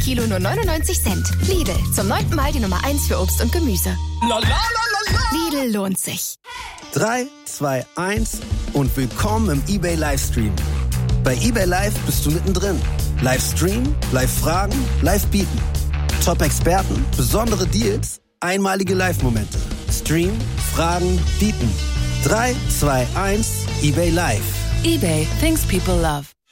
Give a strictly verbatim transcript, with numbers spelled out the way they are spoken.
Kilo nur neunundneunzig Cent. Lidl, zum neunten Mal die Nummer eins für Obst und Gemüse. La, la, la, la, la. Lidl lohnt sich. drei, zwei, eins und willkommen im eBay Livestream. Bei eBay Live bist du mittendrin. Livestream, Live-Fragen, Live-Bieten. Top-Experten, besondere Deals, einmalige Live-Momente. Stream, Fragen, Bieten. drei, zwei, eins, eBay Live. eBay, things people love.